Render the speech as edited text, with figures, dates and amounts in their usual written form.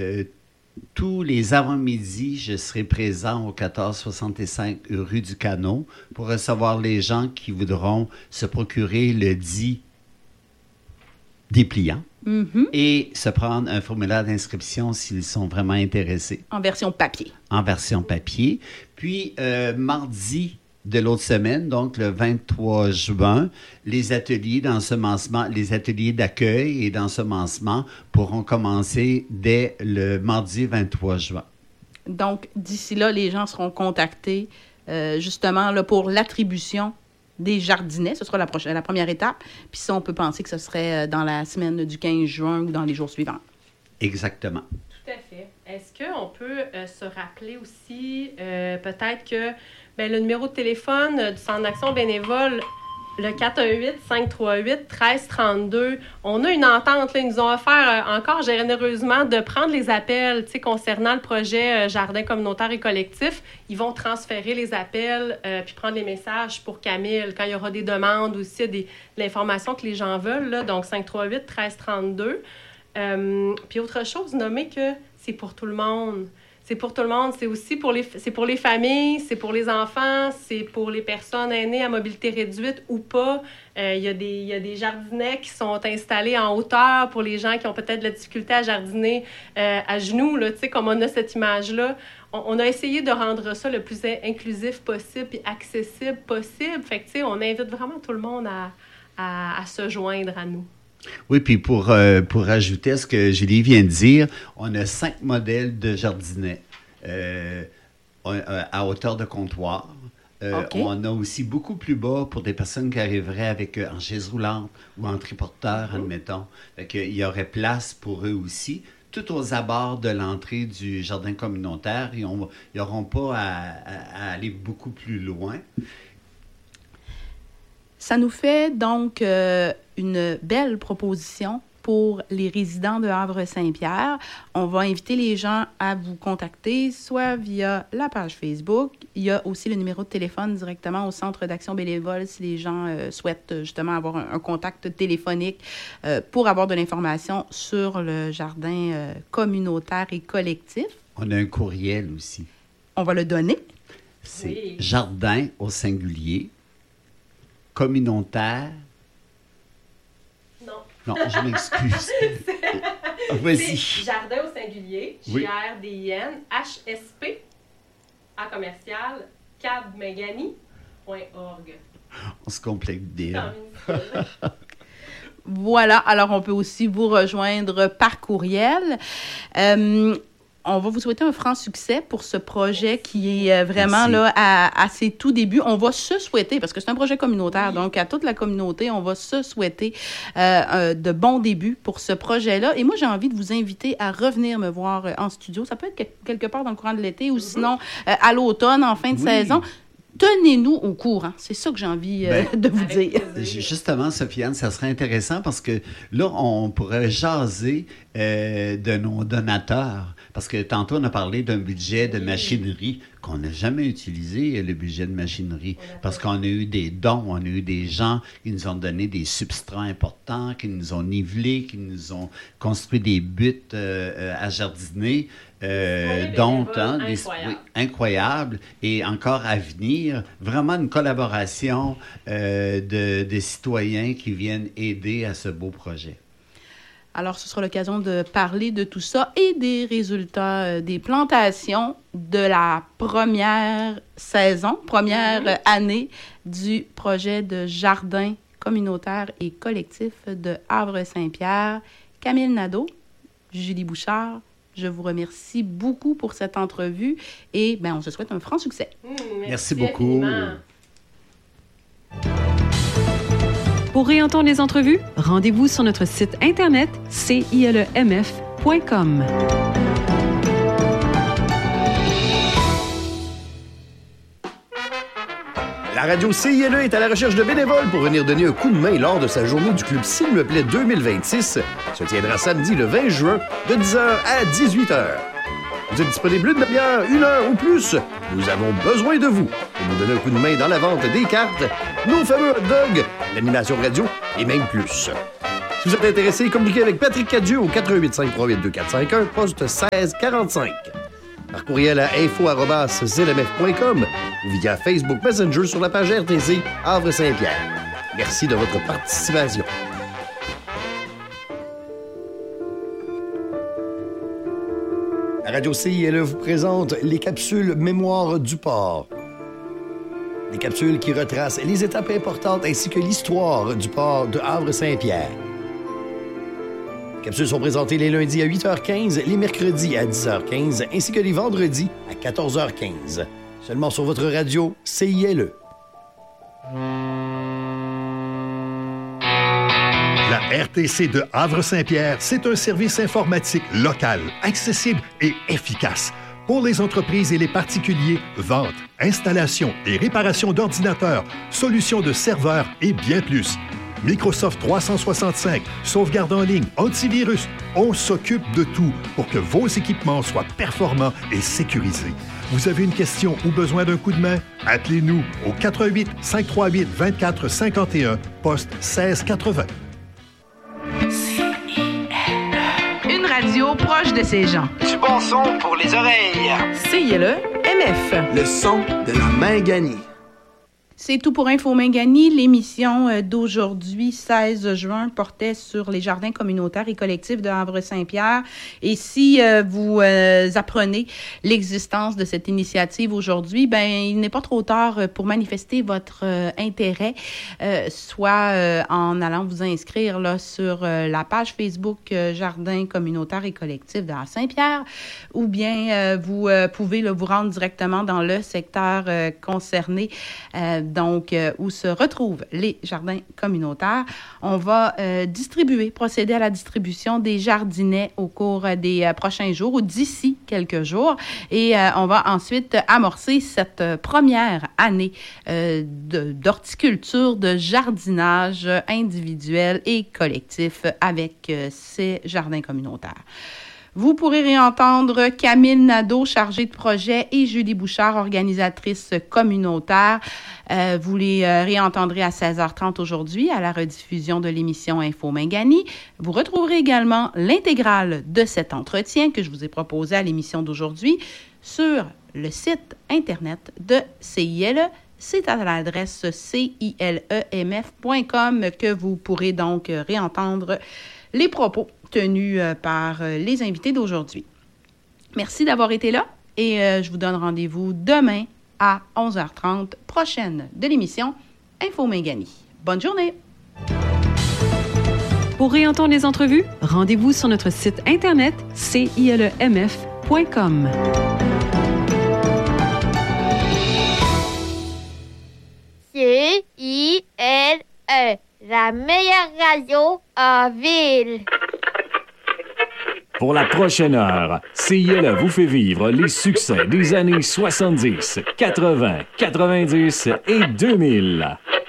tous les avant-midi, je serai présent au 1465 rue du Canot pour recevoir les gens qui voudront se procurer le dit dépliant et se prendre un formulaire d'inscription s'ils sont vraiment intéressés. En version papier. En version papier. Puis, mardi de l'autre semaine, donc le 23 juin, les ateliers d'ensemencement, les ateliers d'accueil et d'ensemencement pourront commencer dès le mardi 23 juin. Donc, d'ici là, les gens seront contactés justement là, pour l'attribution des jardinets. Ce sera la première étape. Puis ça, on peut penser que ce serait dans la semaine du 15 juin ou dans les jours suivants. Exactement. Tout à fait. Est-ce qu'on peut se rappeler aussi, peut-être que le numéro de téléphone du Centre d'action bénévole, le 418-538-1332, on a une entente. Là, ils nous ont offert encore généreusement de prendre les appels concernant le projet Jardin communautaire et collectif. Ils vont transférer les appels puis prendre les messages pour Camille quand il y aura des demandes ou s'il y a de l'information que les gens veulent. Là, donc, 538-1332. Puis autre chose, nommer que c'est pour tout le monde. C'est pour tout le monde. C'est aussi pour les familles, c'est pour les enfants, c'est pour les personnes aînées à mobilité réduite ou pas. Il y a des jardinets qui sont installés en hauteur pour les gens qui ont peut-être de la difficulté à jardiner à genoux, là, comme on a cette image-là. On a essayé de rendre ça le plus inclusif possible et accessible possible. Fait que, on invite vraiment tout le monde à se joindre à nous. Oui, puis pour ajouter à ce que Julie vient de dire, on a 5 modèles de jardinets à hauteur de comptoir. Okay. On a aussi beaucoup plus bas pour des personnes qui arriveraient en chaise roulante ou en triporteur, admettons. Fait qu'il y aurait place pour eux aussi. Tout aux abords de l'entrée du jardin communautaire. Ils n'auront pas à aller beaucoup plus loin. Ça nous fait donc une belle proposition pour les résidents de Havre-Saint-Pierre. On va inviter les gens à vous contacter, soit via la page Facebook. Il y a aussi le numéro de téléphone directement au Centre d'action bénévole si les gens souhaitent justement avoir un contact téléphonique pour avoir de l'information sur le jardin communautaire et collectif. On a un courriel aussi. On va le donner. C'est jardin au singulier. Communautaire. Non, je m'excuse. Vas-y. C'est jardin au singulier, JRDIN, HSP, à commercial, cabmegani.org. On se complète bien. Voilà, alors on peut aussi vous rejoindre par courriel. On va vous souhaiter un franc succès pour ce projet qui est vraiment là à ses tout débuts. On va se souhaiter, parce que c'est un projet communautaire, donc à toute la communauté, on va se souhaiter de bons débuts pour ce projet-là. Et moi, j'ai envie de vous inviter à revenir me voir en studio. Ça peut être quelque part dans le courant de l'été ou sinon à l'automne, en fin de saison. Tenez-nous au courant. C'est ça que j'ai envie de vous dire. Justement, Sofiane, ça serait intéressant parce que là, on pourrait jaser de nos donateurs. Parce que tantôt, on a parlé d'un budget de machinerie qu'on n'a jamais utilisé, le budget de machinerie. Parce qu'on a eu des dons, on a eu des gens qui nous ont donné des substrats importants, qui nous ont nivelés, qui nous ont construit des buts à jardiner. Incroyable. Et encore à venir, vraiment une collaboration de citoyens qui viennent aider à ce beau projet. Alors, ce sera l'occasion de parler de tout ça et des résultats des plantations de la première saison, première année du projet de jardin communautaire et collectif de Havre-Saint-Pierre. Camille Nadeau, Julie Bouchard, je vous remercie beaucoup pour cette entrevue et on se souhaite un franc succès. Merci beaucoup. Pour réentendre les entrevues, rendez-vous sur notre site internet cilemf.com. La radio CILE est à la recherche de bénévoles pour venir donner un coup de main lors de sa journée du club S'il me plaît 2026. Se tiendra samedi le 20 juin de 10h à 18h. Vous êtes disponible une demi-heure, 1 heure ou plus? Nous avons besoin de vous pour nous donner un coup de main dans la vente des cartes, nos fameux hot dogs, l'animation radio et même plus. Si vous êtes intéressé, communiquez avec Patrick Cadieux au 88 538 2451, poste 1645. Par courriel à info@zlmf.com ou via Facebook Messenger sur la page RTC Havre-Saint-Pierre. Merci de votre participation. La Radio CILE vous présente les capsules Mémoire du port. Des capsules qui retracent les étapes importantes ainsi que l'histoire du port de Havre-Saint-Pierre. Les capsules sont présentées les lundis à 8h15, les mercredis à 10h15 ainsi que les vendredis à 14h15. Seulement sur votre radio CILE. La RTC de Havre-Saint-Pierre, c'est un service informatique local, accessible et efficace. Pour les entreprises et les particuliers, vente, installation et réparation d'ordinateurs, solutions de serveurs et bien plus. Microsoft 365, sauvegarde en ligne, antivirus, on s'occupe de tout pour que vos équipements soient performants et sécurisés. Vous avez une question ou besoin d'un coup de main? Appelez-nous au 88 538 24 51, poste 1680. Une radio proche de ces gens. Du bon son pour les oreilles. CILE MF. Le son de la Minganie. C'est tout pour Info Minganie. L'émission d'aujourd'hui, 16 juin, portait sur les jardins communautaires et collectifs de Havre-Saint-Pierre. Et si vous apprenez l'existence de cette initiative aujourd'hui, ben il n'est pas trop tard pour manifester votre intérêt, soit en allant vous inscrire là, sur la page Facebook Jardins communautaires et collectifs de Havre-Saint-Pierre, ou bien vous pouvez là, vous rendre directement dans le secteur concerné, donc où se retrouvent les jardins communautaires. On va procéder à la distribution des jardinets au cours des prochains jours ou d'ici quelques jours. Et on va ensuite amorcer cette première année d'horticulture, de jardinage individuel et collectif avec ces jardins communautaires. Vous pourrez réentendre Camille Nadeau, chargée de projet, et Julie Bouchard, organisatrice communautaire. Vous les réentendrez à 16h30 aujourd'hui à la rediffusion de l'émission Info Minganie. Vous retrouverez également l'intégrale de cet entretien que je vous ai proposé à l'émission d'aujourd'hui sur le site Internet de CILE. C'est à l'adresse cilemf.com que vous pourrez donc réentendre les propos tenus par les invités d'aujourd'hui. Merci d'avoir été là et je vous donne rendez-vous demain à 11h30, prochaine de l'émission Info Minganie. Bonne journée! Pour réentendre les entrevues, rendez-vous sur notre site internet cilemf.com. CILE, la meilleure radio en ville. Pour la prochaine heure, CILE vous fait vivre les succès des années 70, 80, 90 et 2000.